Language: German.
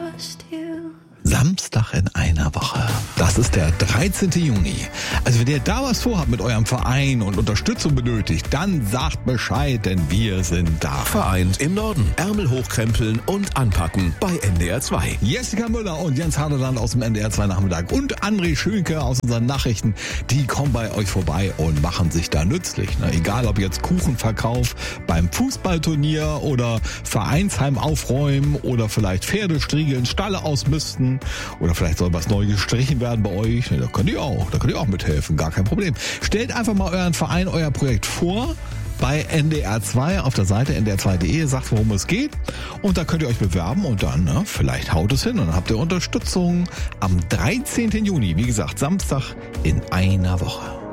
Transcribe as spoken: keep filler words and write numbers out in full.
trust you. Samstag in einer Woche. Das ist der dreizehnten Juni. Also wenn ihr da was vorhabt mit eurem Verein und Unterstützung benötigt, dann sagt Bescheid, denn wir sind da. Vereint im Norden. Ärmel hochkrempeln und anpacken bei N D R zwei. Jessica Müller und Jens Hardeland aus dem N D R zwei Nachmittag und André Schönke aus unseren Nachrichten, die kommen bei euch vorbei und machen sich da nützlich. Ne? Egal ob jetzt Kuchenverkauf beim Fußballturnier oder Vereinsheim aufräumen oder vielleicht Pferde striegeln, Stalle ausmisten oder vielleicht soll was neu gestrichen werden bei euch. Ne, da könnt ihr auch, da könnt ihr auch mithelfen, gar kein Problem. Stellt einfach mal euren Verein, euer Projekt vor bei N D R zwei auf der Seite N D R zwei punkt de, sagt, worum es geht und da könnt ihr euch bewerben und dann, ne, vielleicht haut es hin und dann habt ihr Unterstützung am dreizehnten Juni, wie gesagt, Samstag in einer Woche.